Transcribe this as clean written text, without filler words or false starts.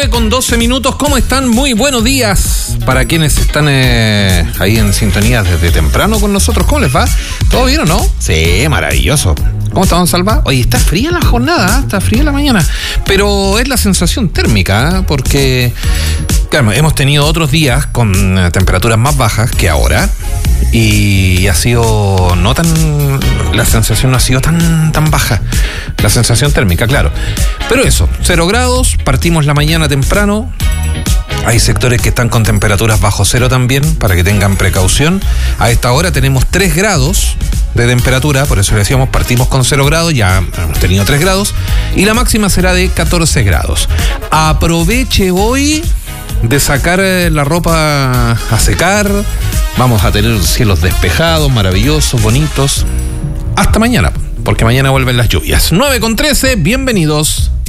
Con 12 minutos, ¿cómo están? Muy buenos días para quienes están ahí en sintonía desde temprano con nosotros. ¿Cómo les va? ¿Todo bien o no? Sí, maravilloso. ¿Cómo está, don Salva? Oye, está fría la jornada, está fría la mañana, pero es la sensación térmica, porque claro, hemos tenido otros días con temperaturas más bajas que ahora y ha sido la sensación no ha sido tan baja, la sensación térmica, claro. Pero eso, 0 grados, partimos la mañana temprano. Hay sectores que están con temperaturas bajo cero también, para que tengan precaución. A esta hora tenemos 3 grados de temperatura, por eso le decíamos, partimos con 0 grados, ya hemos tenido 3 grados, y la máxima será de 14 grados. Aproveche hoy de sacar la ropa a secar. Vamos a tener cielos despejados, maravillosos, bonitos. Hasta mañana, porque mañana vuelven las lluvias. 9:13, bienvenidos.